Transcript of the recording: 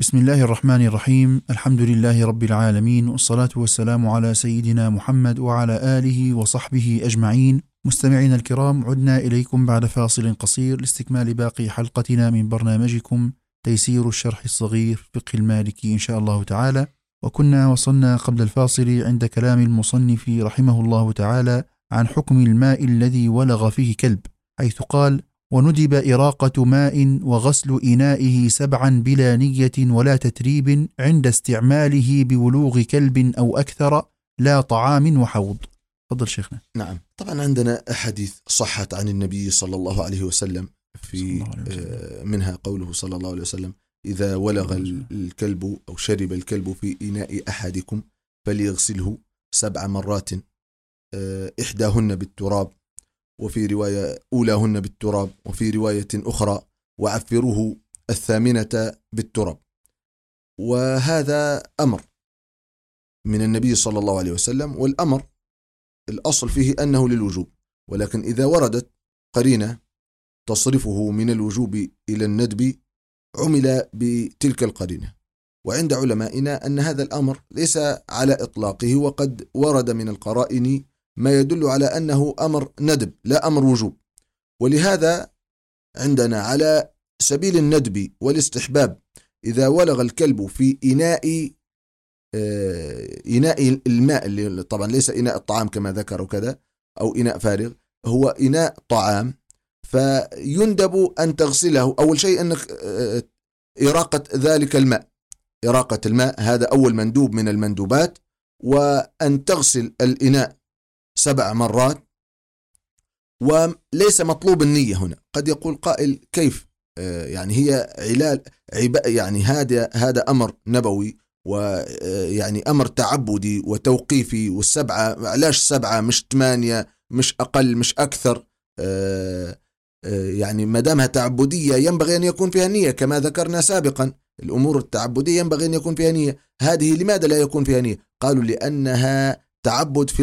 بسم الله الرحمن الرحيم. الحمد لله رب العالمين، والصلاة والسلام على سيدنا محمد وعلى آله وصحبه أجمعين. مستمعينا الكرام، عدنا إليكم بعد فاصل قصير لاستكمال باقي حلقتنا من برنامجكم تيسير الشرح الصغير فقه المالكي إن شاء الله تعالى. وكنا وصلنا قبل الفاصل عند كلام المصنف رحمه الله تعالى عن حكم الماء الذي ولغ فيه كلب، حيث قال: وندب إراقة ماء وغسل إنائه 7 بلا نية ولا تتريب عند استعماله بولوغ كلب أو أكثر، لا طعام وحوض. تفضل شيخنا. نعم، طبعا عندنا أحاديث صحت عن النبي صلى الله عليه وسلم منها قوله صلى الله عليه وسلم: إذا ولغ الكلب أو شرب الكلب في إناء أحدكم فليغسله 7 مرات، إحداهن بالتراب، وفي رواية أولاهن بالتراب، وفي رواية أخرى وعفروه 8 بالتراب. وهذا أمر من النبي صلى الله عليه وسلم، والأمر الأصل فيه أنه للوجوب، ولكن إذا وردت قرينة تصرفه من الوجوب إلى الندب عمل بتلك القرينة. وعند علمائنا أن هذا الأمر ليس على إطلاقه، وقد ورد من القرائن ما يدل على أنه أمر ندب لا أمر وجوب. ولهذا عندنا على سبيل الندب والاستحباب إذا ولغ الكلب في إناء الماء، اللي طبعا ليس إناء الطعام كما ذكر وكذا، أو إناء فارغ، هو إناء طعام، فيندب أن تغسله. أول شيء أنك إراقة ذلك الماء، إراقة الماء هذا أول مندوب من المندوبات، وأن تغسل الإناء 7 مرات. وليس مطلوب النية هنا. قد يقول قائل: كيف؟ يعني هي يعني هذا أمر نبوي، ويعني أمر تعبدي وتوقيفي، والسبعة علاش 7 مش 8 مش أقل مش أكثر؟ يعني ما دامها تعبدية ينبغي أن يكون فيها نية كما ذكرنا سابقا. الأمور التعبدية ينبغي أن يكون فيها نية، هذه لماذا لا يكون فيها نية؟ قالوا: لأنها تعبد في